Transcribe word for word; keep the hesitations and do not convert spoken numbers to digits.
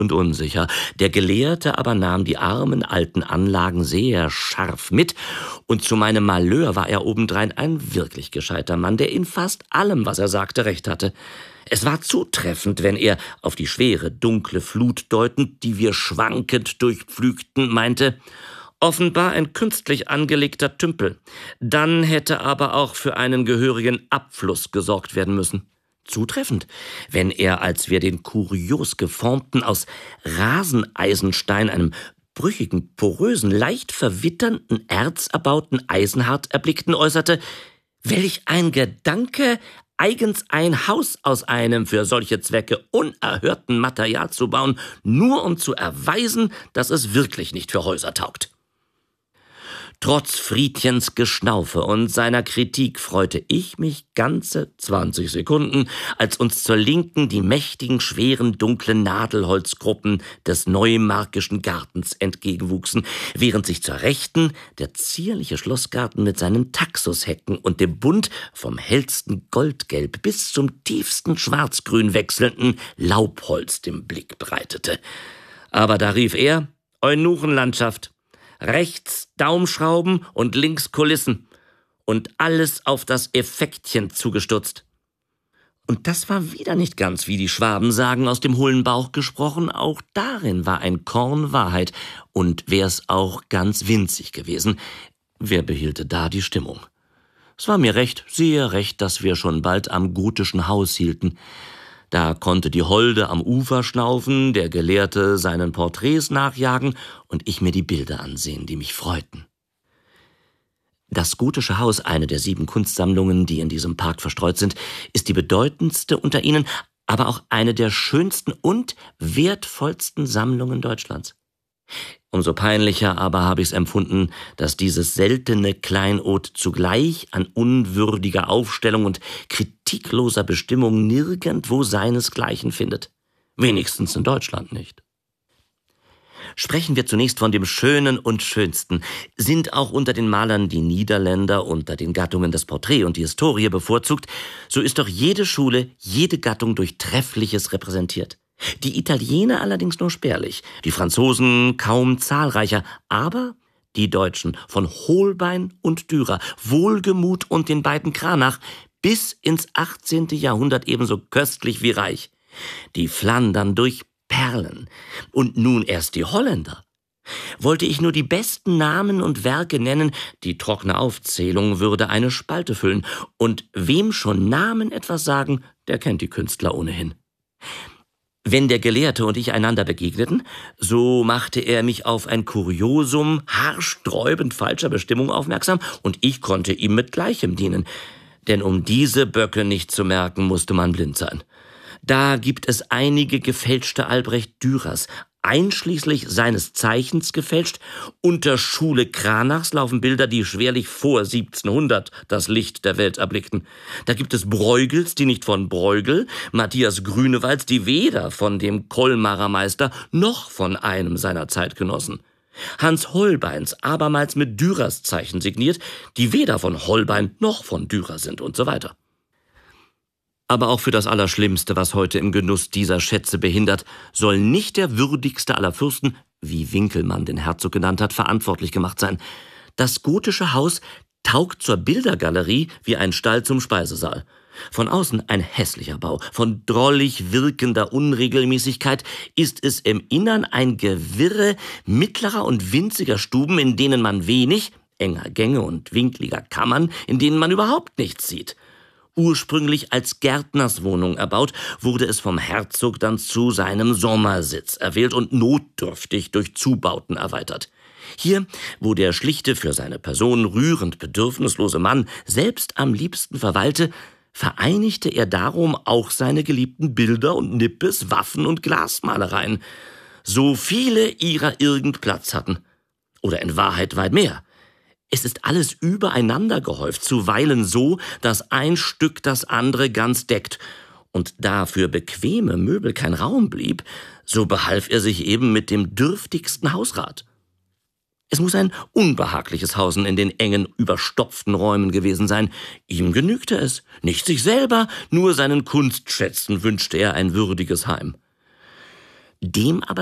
und unsicher. Der Gelehrte aber nahm die armen alten Anlagen sehr scharf mit, und zu meinem Malheur war er obendrein ein wirklich gescheiter Mann, der in fast allem, was er sagte, recht hatte. Es war zutreffend, wenn er, auf die schwere, dunkle Flut deutend, die wir schwankend durchpflügten, meinte: Offenbar ein künstlich angelegter Tümpel. Dann hätte aber auch für einen gehörigen Abfluss gesorgt werden müssen. Zutreffend, wenn er, als wir den kurios geformten, aus Raseneisenstein, einem brüchigen, porösen, leicht verwitternden, erzerbauten Eisenhart erblickten, äußerte: Welch ein Gedanke, eigens ein Haus aus einem für solche Zwecke unerhörten Material zu bauen, nur um zu erweisen, dass es wirklich nicht für Häuser taugt. Trotz Friedchens Geschnaufe und seiner Kritik freute ich mich ganze zwanzig Sekunden, als uns zur Linken die mächtigen, schweren, dunklen Nadelholzgruppen des Neumarkischen Gartens entgegenwuchsen, während sich zur Rechten der zierliche Schlossgarten mit seinen Taxushecken und dem bunt vom hellsten Goldgelb bis zum tiefsten Schwarzgrün wechselnden Laubholz dem Blick breitete. Aber da rief er: Eunuchenlandschaft! Rechts Daumenschrauben und links Kulissen und alles auf das Effektchen zugestutzt. Und das war wieder nicht ganz, wie die Schwaben sagen, aus dem hohlen Bauch gesprochen. Auch darin war ein Korn Wahrheit. Und wär's auch ganz winzig gewesen, wer behielte da die Stimmung? Es war mir recht, sehr recht, dass wir schon bald am gotischen Haus hielten. Da konnte die Holde am Ufer schnaufen, der Gelehrte seinen Porträts nachjagen und ich mir die Bilder ansehen, die mich freuten. Das gotische Haus, eine der sieben Kunstsammlungen, die in diesem Park verstreut sind, ist die bedeutendste unter ihnen, aber auch eine der schönsten und wertvollsten Sammlungen Deutschlands. Umso peinlicher aber habe ich es empfunden, dass dieses seltene Kleinod zugleich an unwürdiger Aufstellung und kritikloser Bestimmung nirgendwo seinesgleichen findet. Wenigstens in Deutschland nicht. Sprechen wir zunächst von dem Schönen und Schönsten. Sind auch unter den Malern die Niederländer unter den Gattungen das Porträt und die Historie bevorzugt, so ist doch jede Schule, jede Gattung durch Treffliches repräsentiert. Die Italiener allerdings nur spärlich, die Franzosen kaum zahlreicher, aber die Deutschen von Holbein und Dürer, Wohlgemuth und den beiden Cranach bis ins achtzehnte Jahrhundert ebenso köstlich wie reich. Die Flandern durch Perlen und nun erst die Holländer. Wollte ich nur die besten Namen und Werke nennen, die trockene Aufzählung würde eine Spalte füllen, und wem schon Namen etwas sagen, der kennt die Künstler ohnehin. Wenn der Gelehrte und ich einander begegneten, so machte er mich auf ein Kuriosum haarsträubend falscher Bestimmung aufmerksam, und ich konnte ihm mit Gleichem dienen. Denn um diese Böcke nicht zu merken, musste man blind sein. Da gibt es einige gefälschte Albrecht Dürers, einschließlich seines Zeichens gefälscht. Unter Schule Cranachs laufen Bilder, die schwerlich vor siebzehnhundert das Licht der Welt erblickten. Da gibt es Bruegels, die nicht von Bruegel, Matthias Grünewalds, die weder von dem Kolmarer Meister noch von einem seiner Zeitgenossen. Hans Holbeins, abermals mit Dürers Zeichen signiert, die weder von Holbein noch von Dürer sind und so weiter. Aber auch für das Allerschlimmste, was heute im Genuss dieser Schätze behindert, soll nicht der würdigste aller Fürsten, wie Winkelmann den Herzog genannt hat, verantwortlich gemacht sein. Das gotische Haus taugt zur Bildergalerie wie ein Stall zum Speisesaal. Von außen ein hässlicher Bau, von drollig wirkender Unregelmäßigkeit ist es im Innern ein Gewirre mittlerer und winziger Stuben, in denen man wenig, enger Gänge und winkliger Kammern, in denen man überhaupt nichts sieht. Ursprünglich als Gärtnerswohnung erbaut, wurde es vom Herzog dann zu seinem Sommersitz erwählt und notdürftig durch Zubauten erweitert. Hier, wo der schlichte, für seine Person rührend bedürfnislose Mann selbst am liebsten verweilte, vereinigte er darum auch seine geliebten Bilder und Nippes, Waffen und Glasmalereien, so viele ihrer irgend Platz hatten. Oder in Wahrheit weit mehr. Es ist alles übereinander gehäuft, zuweilen so, dass ein Stück das andere ganz deckt. Und da für bequeme Möbel kein Raum blieb, so behalf er sich eben mit dem dürftigsten Hausrat. Es muss ein unbehagliches Hausen in den engen, überstopften Räumen gewesen sein. Ihm genügte es. Nicht sich selber, nur seinen Kunstschätzen wünschte er ein würdiges Heim. Dem aber